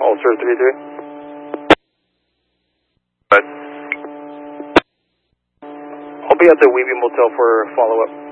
Ulcer 33. I'll be at the Weaving Motel for follow-up.